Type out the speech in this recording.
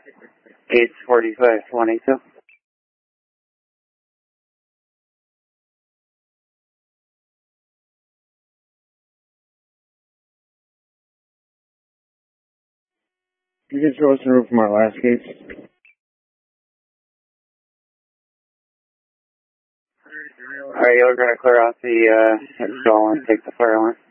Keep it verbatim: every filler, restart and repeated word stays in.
It's forty-five twenty-two. You can show us the roof from our last case. Alright, you're going to clear off the uh, install and take the fire line.